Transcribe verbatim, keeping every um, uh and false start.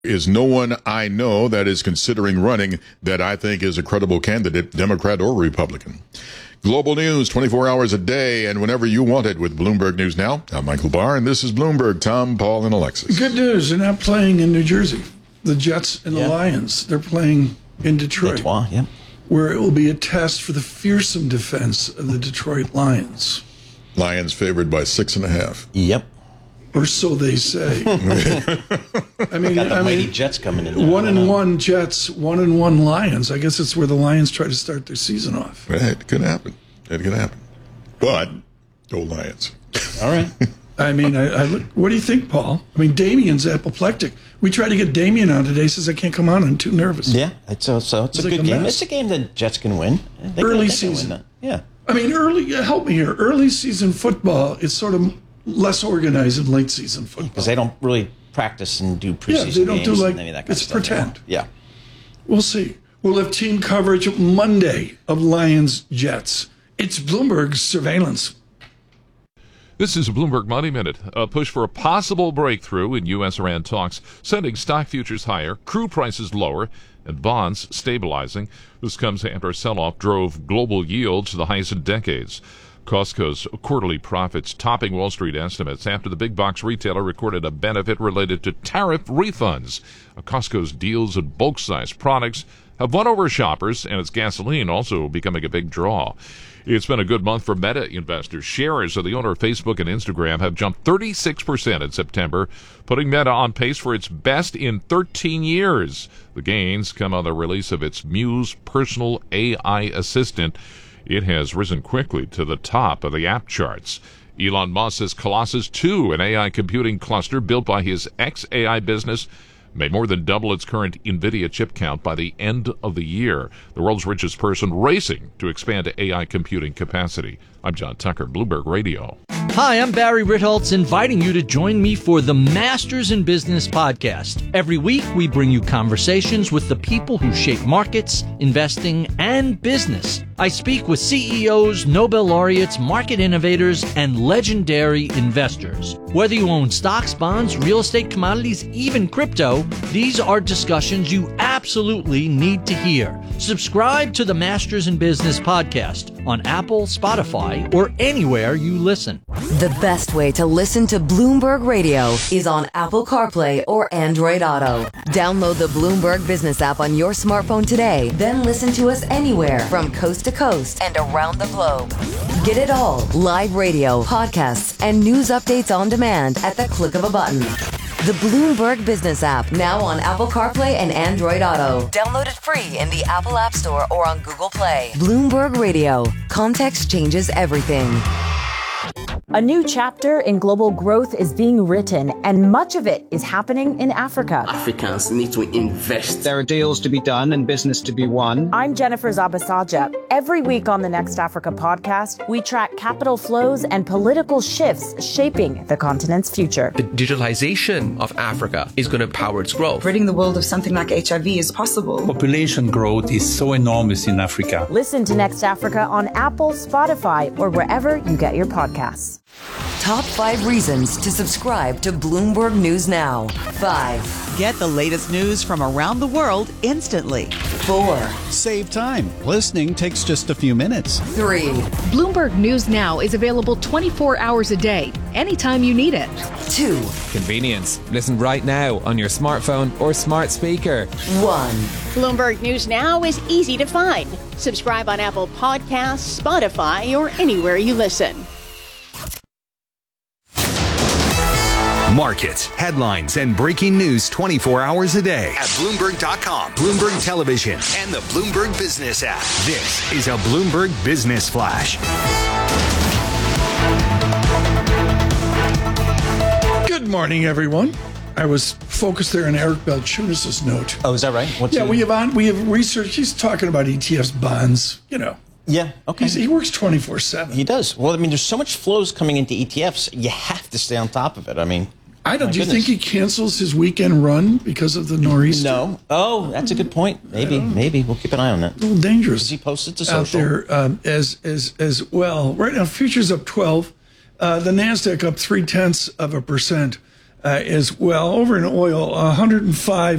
is no one I know that is considering running that I think is a credible candidate, Democrat or Republican. Global news twenty-four hours a day and whenever you want it with Bloomberg News Now. I'm Michael Barr, and this is Bloomberg. Tom, Paul, and Alexis. Good news. They're not playing in New Jersey. The Jets and the yeah. Lions. They're playing in Detroit, Detroit, yeah. where it will be a test for the fearsome defense of the Detroit Lions. Lions favored by six and a half. Yep. Or so they say. I mean, Got the I mighty mean, Jets coming in there. one and one Jets, one and one Lions. I guess it's where the Lions try to start their season off. It could happen. It could happen. But go Lions. All right. I mean, I, I look, what do you think, Paul? I mean, Damien's apoplectic. We tried to get Damien on today. He says, I can't come on. I'm too nervous. Yeah, it's a, so it's, it's a like good a game. mess. It's a game that Jets can win. They Early can, they season. Can win that. Yeah. I mean, early, help me here. Early season football is sort of less organized than late season football. Because they don't really practice and do preseason Yeah, they don't games do like, and any of that kind it's of stuff pretend. anymore. Yeah. We'll see. We'll have team coverage Monday of Lions Jets. It's Bloomberg's surveillance. This is a Bloomberg Money Minute. A push for a possible breakthrough in U S Iran talks, sending stock futures higher, crude prices lower, and bonds stabilizing. This comes after a sell-off drove global yields to the highest in decades. Costco's quarterly profits topping Wall Street estimates after the big box retailer recorded a benefit related to tariff refunds. Costco's deals in bulk-sized products have won over shoppers, and its gasoline also becoming a big draw. It's been a good month for Meta investors. Shares of the owner of Facebook and Instagram have jumped thirty-six percent in September, putting Meta on pace for its best in thirteen years. The gains come on the release of its Muse personal A I assistant. It has risen quickly to the top of the app charts. Elon Musk says Colossus two, an A I computing cluster built by his X A I business, may more than double its current NVIDIA chip count by the end of the year. The world's richest person racing to expand A I computing capacity. I'm John Tucker, Bloomberg Radio. Hi, I'm Barry Ritholtz, inviting you to join me for the Masters in Business podcast. Every week, we bring you conversations with the people who shape markets, investing, and business. I speak with C E Os, Nobel laureates, market innovators, and legendary investors. Whether you own stocks, bonds, real estate, commodities, even crypto, these are discussions you absolutely need to hear. Subscribe to the Masters in Business podcast on Apple, Spotify, or anywhere you listen. The best way to listen to Bloomberg Radio is on Apple CarPlay or Android Auto. Download the Bloomberg Business app on your smartphone today, then listen to us anywhere from coast to coast and around the globe. Get it all, live radio, podcasts, and news updates on demand at the click of a button. The Bloomberg Business app, now on Apple CarPlay and Android Auto. Download it free in the Apple App Store or on Google Play. Bloomberg Radio. Context changes everything. A new chapter in global growth is being written, and much of it is happening in Africa. Africans need to invest. There are deals to be done and business to be won. I'm Jennifer Zabasaja. Every week on the Next Africa podcast, we track capital flows and political shifts shaping the continent's future. The digitalization of Africa is going to power its growth. Ridding the world of something like H I V is possible. Population growth is so enormous in Africa. Listen to Next Africa on Apple, Spotify, or wherever you get your podcasts. Top five reasons to subscribe to Bloomberg News Now. Five. Get the latest news from around the world instantly. Four. Save time. Listening takes just a few minutes. Three. Bloomberg News Now is available twenty-four hours a day, anytime you need it. Two. Convenience. Listen right now on your smartphone or smart speaker. One. Bloomberg News Now is easy to find. Subscribe on Apple Podcasts, Spotify, or anywhere you listen. Markets, headlines, and breaking news twenty-four hours a day at Bloomberg dot com, Bloomberg Television, and the Bloomberg Business app. This is a Bloomberg Business Flash. Good morning, everyone. I was focused there on Eric Balchunas' note. Oh, is that right? What's yeah, he... we have on we have research. He's talking about E T Fs, bonds, you know. Yeah, okay. He's, he works twenty-four seven. He does. Well, I mean, there's so much flows coming into E T Fs, you have to stay on top of it. I mean, I don't. Do you goodness. think he cancels his weekend run because of the nor'easter? No. Oh, that's a good point. Maybe, maybe we'll keep an eye on that. A little dangerous. He posted to out social there um, as as as well. Right now, futures up twelve. Uh, the Nasdaq up three tenths of a percent. uh, as well. Over in oil, one hundred five